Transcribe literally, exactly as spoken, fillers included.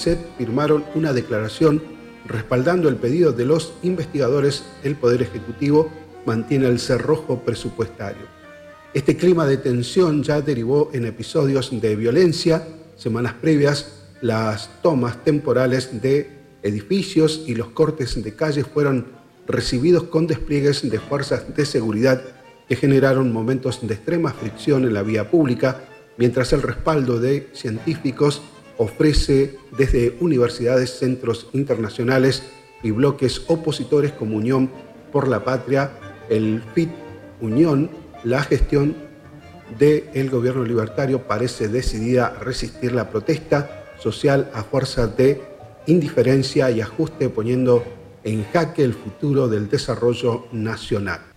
firmaron una declaración respaldando el pedido de los investigadores. El Poder Ejecutivo mantiene el cerrojo presupuestario. Este clima de tensión ya derivó en episodios de violencia. Semanas previas, las tomas temporales de edificios y los cortes de calles fueron recibidos con despliegues de fuerzas de seguridad que generaron momentos de extrema fricción en la vía pública, mientras el respaldo de científicos ofrece desde universidades, centros internacionales y bloques opositores como Unión por la Patria, el F I T Unión. La gestión del gobierno libertario parece decidida a resistir la protesta social a fuerza de indiferencia y ajuste, poniendo en jaque el futuro del desarrollo nacional.